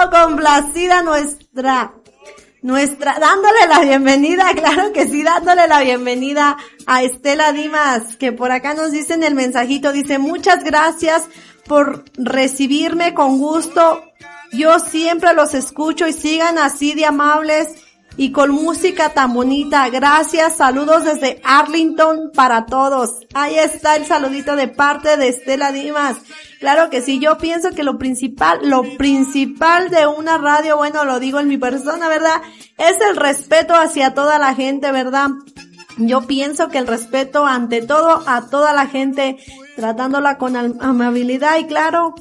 complacida dándole la bienvenida, claro que sí, dándole la bienvenida a Estela Dimas, que por acá nos dice en el mensajito, dice, muchas gracias por recibirme con gusto, yo siempre los escucho y sigan así de amables y con música tan bonita, gracias, saludos desde Arlington para todos. Ahí está el saludito de parte de Estela Dimas. Claro que sí, yo pienso que lo principal de una radio, bueno, lo digo en mi persona, ¿verdad? Es el respeto hacia toda la gente, ¿verdad? Yo pienso que el respeto ante todo a toda la gente, tratándola con amabilidad y claro,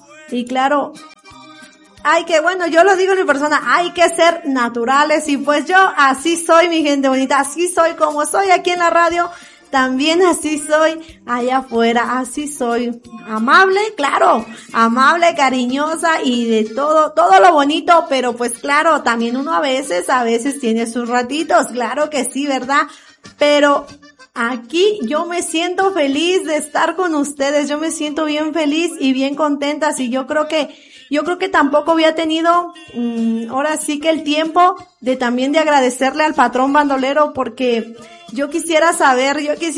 yo lo digo en mi persona, hay que ser naturales y pues yo así soy, mi gente bonita, así soy como soy aquí en la radio, también así soy allá afuera, así soy amable, claro, amable, cariñosa y de todo lo bonito, pero pues claro, también uno a veces tiene sus ratitos, claro que sí, ¿verdad? Pero aquí yo me siento feliz de estar con ustedes, yo me siento bien feliz y bien contenta, y yo creo que tampoco había tenido, ahora sí que el tiempo de también de agradecerle al patrón bandolero, porque yo quisiera saber,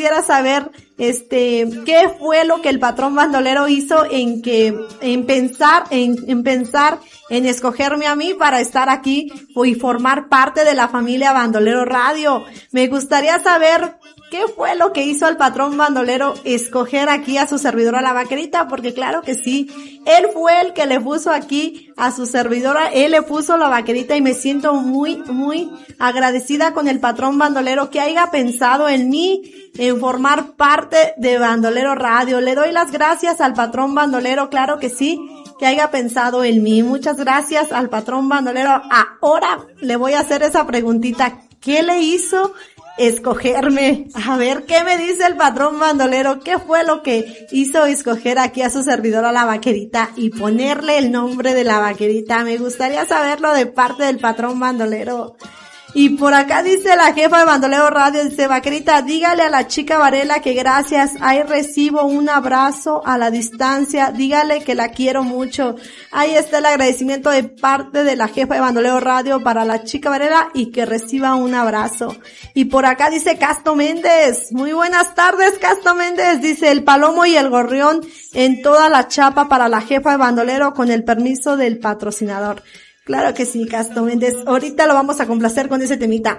qué fue lo que el patrón bandolero hizo en pensar en escogerme a mí para estar aquí y formar parte de la familia Bandolero Radio. Me gustaría saber ¿qué fue lo que hizo el patrón bandolero escoger aquí a su servidora la vaquerita? Porque claro que sí, él fue el que le puso aquí a su servidora, él le puso la vaquerita y me siento muy, muy agradecida con el patrón bandolero que haya pensado en mí, en formar parte de Bandolero Radio. Le doy las gracias al patrón bandolero, claro que sí, que haya pensado en mí. Muchas gracias al patrón bandolero. Ahora le voy a hacer esa preguntita, ¿qué le hizo escogerme? A ver, ¿qué me dice el patrón bandolero? ¿Qué fue lo que hizo escoger aquí a su servidora la vaquerita y ponerle el nombre de la vaquerita? Me gustaría saberlo de parte del patrón bandolero. Y por acá dice la jefa de Bandolero Radio, dice, vaquerita, dígale a la chica Varela que gracias, ahí recibo un abrazo a la distancia, dígale que la quiero mucho. Ahí está el agradecimiento de parte de la jefa de Bandolero Radio para la chica Varela y que reciba un abrazo. Y por acá dice Casto Méndez, muy buenas tardes Casto Méndez, dice, el palomo y el gorrión en toda la chapa para la jefa de Bandolero con el permiso del patrocinador. Claro que sí, Casto Méndez. Ahorita lo vamos a complacer con ese temita.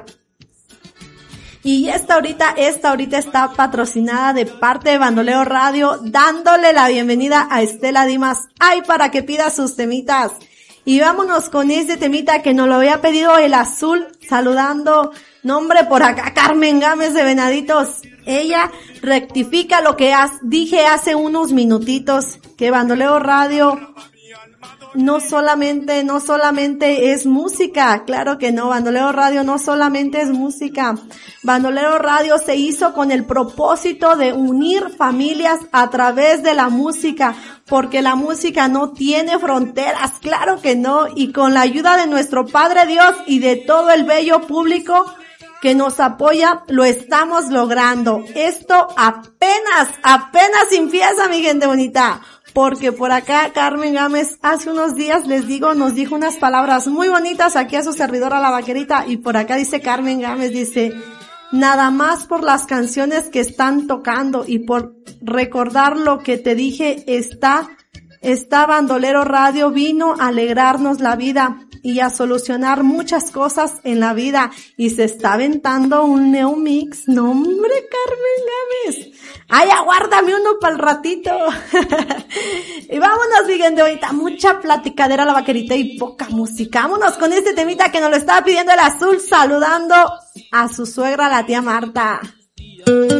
Y esta ahorita está patrocinada de parte de Bandolero Radio, dándole la bienvenida a Estela Dimas. Ay, para que pida sus temitas. Y vámonos con ese temita que nos lo había pedido el Azul, saludando, nombre por acá, Carmen Gámez de Venaditos. Ella rectifica lo que dije hace unos minutitos, que Bandolero Radio no solamente es música, claro que no, Bandolero Radio no solamente es música. Bandolero Radio se hizo con el propósito de unir familias a través de la música, porque la música no tiene fronteras, claro que no, y con la ayuda de nuestro Padre Dios y de todo el bello público que nos apoya, lo estamos logrando. Esto apenas empieza, mi gente bonita. Porque por acá Carmen Gámez hace unos días, nos dijo unas palabras muy bonitas aquí a su servidora la vaquerita, y por acá dice Carmen Gámez, dice, nada más por las canciones que están tocando y por recordar lo que te dije, está Bandolero Radio vino a alegrarnos la vida y a solucionar muchas cosas en la vida, y se está aventando un neomix. No hombre, Carmen Gámez, ay, aguárdame uno para el ratito. Y vámonos, mi gente, ahorita mucha platicadera la vaquerita y poca música. Vámonos con este temita que nos lo estaba pidiendo el Azul, saludando a su suegra, la tía Marta.